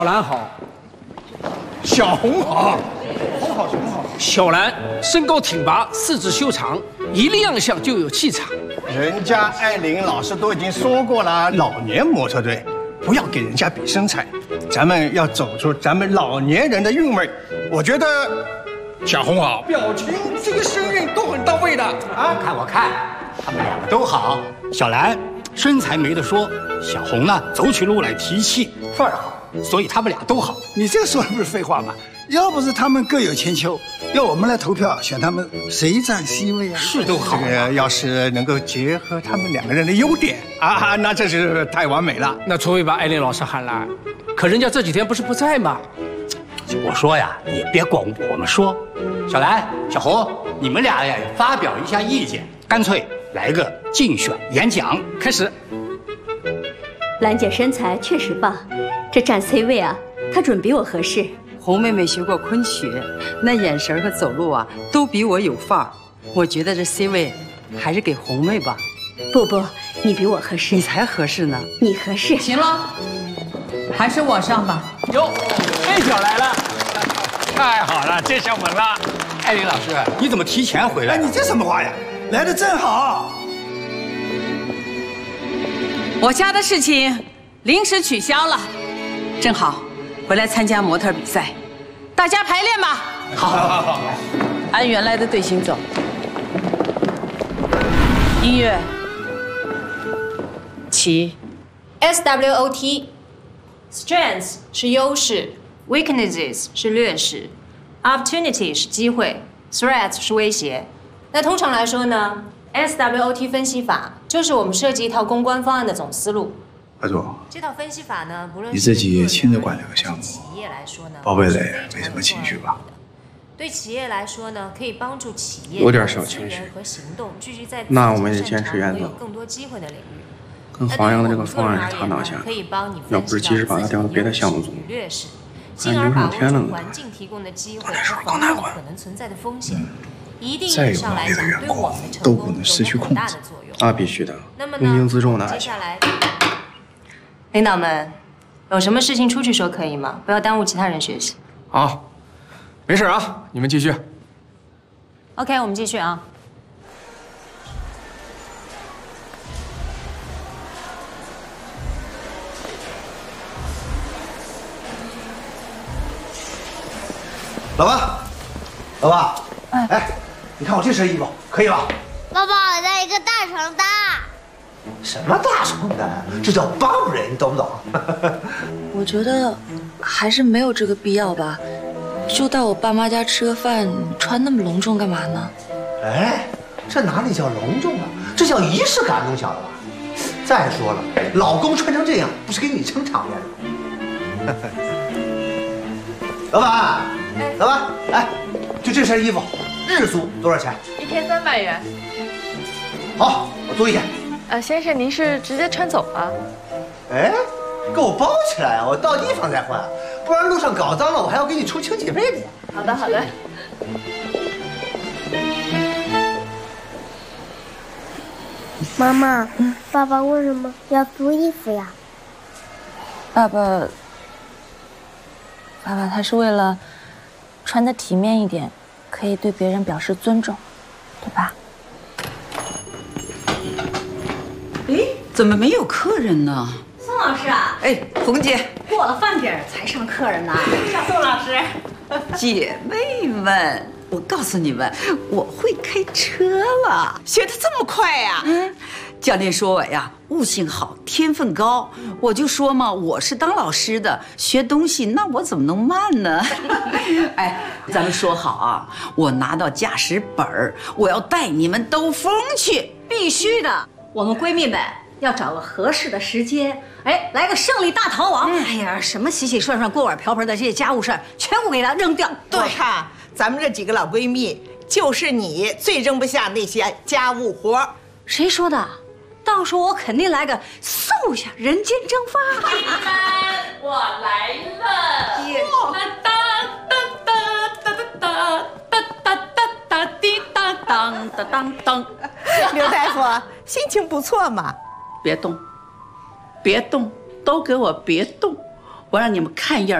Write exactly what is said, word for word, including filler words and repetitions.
小兰好， 小红好，红好，红好。 小兰身高挺拔，四肢修长，一亮相就有气场。 人家艾琳老师都已经说过了，老年模特队不要给人家比身材，咱们要走出咱们老年人的韵味。我觉得小红好，表情这个声韵都很到位的啊！ 看我看，他们两个都好。小兰身材没得说，小红呢走起路来提气，范儿好。 所以他们俩都好， 你这个说的不是废话吗？要不是他们各有千秋，要我们来投票选他们，谁占 C 位啊？ 是都好。 这个要是能够结合他们两个人的优点啊，那真是太完美了。 那除非把艾琳老师喊来，可人家这几天不是不在吗？ 我说呀，也别光我们说，小兰、小红，你们俩呀发表一下意见，干脆来个竞选演讲，开始。 兰姐身材确实棒，这站 C 位啊，她准比我合适。 红妹妹学过昆曲，那眼神和走路啊，都比我有范儿。我觉得这 C 位还是给红妹吧。 不不，你比我合适。 你才合适呢。 你合适。 行了，还是我上吧。 哟，艾小来了， 太好了，这下稳了。艾琳老师，你怎么提前回来？ 哎，你这什么话呀？来的正好。 我家的事情临时取消了，正好回来参加模特比赛，大家排练吧。 好，好，好，好， 按原来的队形走。音乐，起。 S W O T，Strengths 是优势 ，Weaknesses 是劣势 ，Opportunity 是机会 ，Threats 是威胁。那通常来说呢？ S W O T 分析法就是我们设计一套公关方案的总思路。 阿总， 这套分析法呢，不论你自己亲自管这个项目， 企业来说呢， 包贝蕾没什么情绪吧？ 对企业来说呢，可以帮助企业有点小情绪和行动聚集在那我们得坚持原则， 更多机会的领域。 跟黄洋的这个方案是他拿下的，要不是及时把他调到别的项目组， 进而把握住环境提供的机会和防范可能存在的风险。 再有能力的员工都不能失去控制。 那必须的，用兵自重的还行。 领导们，有什么事情出去说可以吗？不要耽误其他人学习。 好，没事啊，你们继续。 OK， 我们继续啊。 老爸，老爸。 哎哎，你看我这身衣服可以吧？ 爸爸，我在一个大床单。 什么大床单？这叫帮人，你懂不懂？ 我觉得还是没有这个必要吧。就到我爸妈家吃个饭，穿那么隆重干嘛呢？ 哎，这哪里叫隆重啊？这叫仪式感，懂晓得吧？再说了，老公穿成这样，不是给你撑场面的吗？老板，老板，哎。 就这身衣服，日租多少钱？ 一天三百元。 好，我租一天。 呃，先生，您是直接穿走吗？ 哎，给我包起来，我到地方再换，不然路上搞脏了，我还要给你出清洁费的。 好的，好的。 妈妈，嗯，爸爸为什么要租衣服呀？ 爸爸，爸爸，他是为了。 穿得体面一点，可以对别人表示尊重，对吧？ 哎，怎么没有客人呢？ 宋老师啊！ 哎，红姐， 过了饭点才上客人呢。小宋老师， 姐妹们，我告诉你们，我会开车了，学得这么快呀！嗯，教练说我呀，悟性好，天分高。我就说嘛，我是当老师的，学东西那我怎么能慢呢？哎，咱们说好啊，我拿到驾驶本儿，我要带你们兜风去， 必须的。我们闺蜜们要找个合适的时间，哎，来个胜利大逃亡。哎呀，什么洗洗涮涮、锅碗瓢盆的这些家务事儿，全部给它扔掉。 我看咱们这几个老闺蜜，就是你最扔不下那些家务活。 谁说的？ 到时候我肯定来个嗖一下人间蒸发。 朋友们，我来了！哒哒哒哒哒哒哒哒哒滴哒当哒当当。 刘大夫，心情不错嘛？ 别动，别动，都给我别动！ 我让你们看一眼